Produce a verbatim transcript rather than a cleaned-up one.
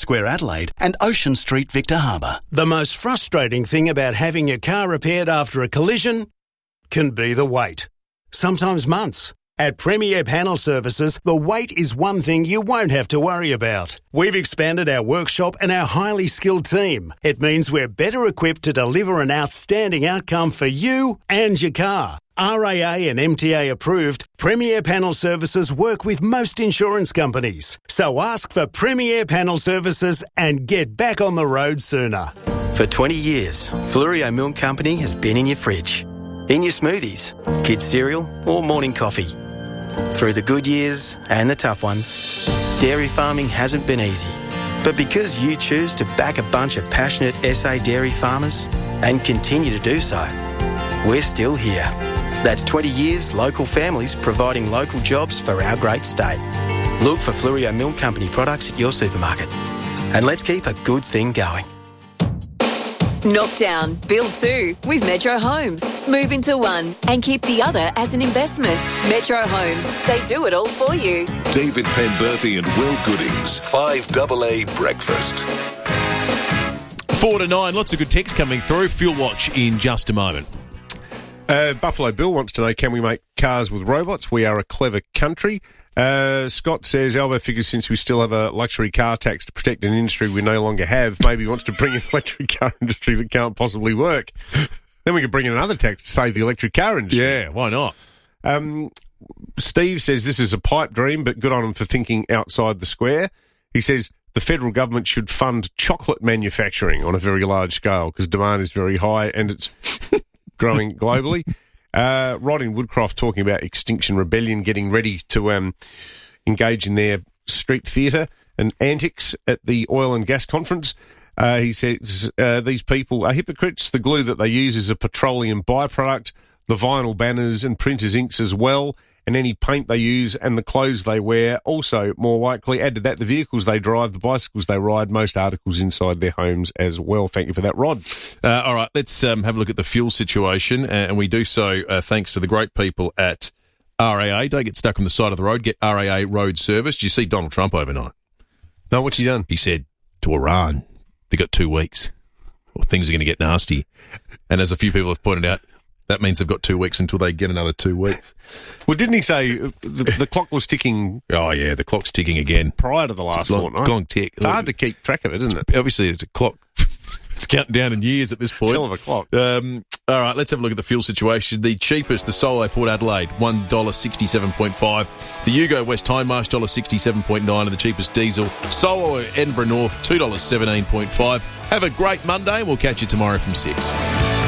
Square Adelaide and Ocean Street Victor Harbour. The most frustrating thing about having your car repaired after a collision can be the wait. Sometimes months. At Premier Panel Services, the wait is one thing you won't have to worry about. We've expanded our workshop and our highly skilled team. It means we're better equipped to deliver an outstanding outcome for you and your car. R A A and M T A approved, Premier Panel Services work with most insurance companies. So ask for Premier Panel Services and get back on the road sooner. For twenty years, Fleurieu Milk Company has been in your fridge, in your smoothies, kids' cereal or morning coffee. Through the good years and the tough ones, dairy farming hasn't been easy. But because you choose to back a bunch of passionate S A dairy farmers and continue to do so, we're still here. That's twenty years local families providing local jobs for our great state. Look for Fleurieu Milk Company products at your supermarket. And let's keep a good thing going. Knock down, build two with Metro Homes. Move into one and keep the other as an investment. Metro Homes, they do it all for you. David Penberthy and Will Goodings, five double A Breakfast. Four to nine, lots of good text coming through. Fuel Watch in just a moment. Uh, Buffalo Bill wants to know, can we make cars with robots? We are a clever country. Uh, Scott says, Albo figures since we still have a luxury car tax to protect an industry we no longer have, maybe wants to bring an electric car industry that can't possibly work. Then we could bring in another tax to save the electric car industry. Yeah, why not? Um, Steve says this is a pipe dream, but good on him for thinking outside the square. He says the federal government should fund chocolate manufacturing on a very large scale because demand is very high and it's growing globally. Uh, Rod in Woodcroft talking about Extinction Rebellion getting ready to um, engage in their street theatre and antics at the oil and gas conference. Uh, he says uh, these people are hypocrites. The glue that they use is a petroleum byproduct. The vinyl banners and printers' inks as well, and any paint they use and the clothes they wear also more likely. Add to that the vehicles they drive, the bicycles they ride, most articles inside their homes as well. Thank you for that, Rod. Uh, all right, let's um, have a look at the fuel situation, and we do so uh, thanks to the great people at R A A. Don't get stuck on the side of the road. Get R A A road service. Did you see Donald Trump overnight? No, what's he done? He said to Iran, they got two weeks. Well, things are going to get nasty. And as a few people have pointed out, that means they've got two weeks until they get another two weeks. Well, didn't he say the, the clock was ticking? Oh, yeah, the clock's ticking again. Prior to the last long, fortnight. Long tick. It's hard to keep track of it, isn't it? Obviously, it's a clock. It's counting down in years at this point. Hell of a clock. Um, all right, let's have a look at the fuel situation. The cheapest, the Solo Port Adelaide, one dollar sixty-seven point five. The Yugo West Hindmarsh, one dollar sixty-seven point nine. And the cheapest diesel, Solo Edinburgh North, two dollars seventeen point five. Have a great Monday, and we'll catch you tomorrow from six.